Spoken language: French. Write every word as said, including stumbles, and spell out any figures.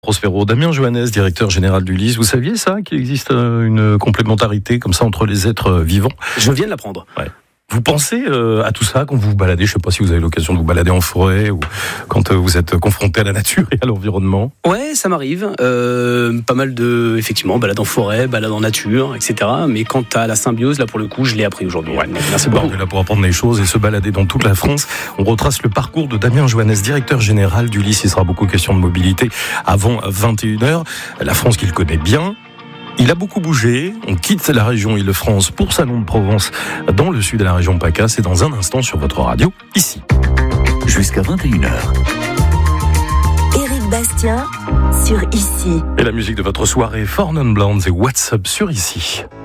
Prospero. Damien Johannes, directeur général d'Ulysse. Vous saviez ça, qu'il existe une complémentarité comme ça entre les êtres vivants? Je viens de l'apprendre. Ouais. Vous pensez euh, à tout ça quand vous vous baladez? Je ne sais pas si vous avez l'occasion de vous balader en forêt ou quand euh, vous êtes confronté à la nature et à l'environnement. Ouais, ça m'arrive. Euh, pas mal de, effectivement, balade en forêt, balade en nature, et cetera. Mais quant à la symbiose, là pour le coup, je l'ai appris aujourd'hui. Ouais. Merci bon, beaucoup. on est là pour apprendre les choses et se balader dans toute la France. On retrace le parcours de Damien Johannes, directeur général d'Ulysse. Il sera beaucoup question de mobilité avant vingt et une heures. La France qu'il connaît bien. Il a beaucoup bougé, on quitte la région Île-de-France pour Salon de Provence dans le sud de la région PACA. C'est dans un instant sur votre radio, ici. Jusqu'à vingt et une heures. Éric Bastien sur Ici. Et la musique de votre soirée, Four Non Blondes et What's Up sur Ici.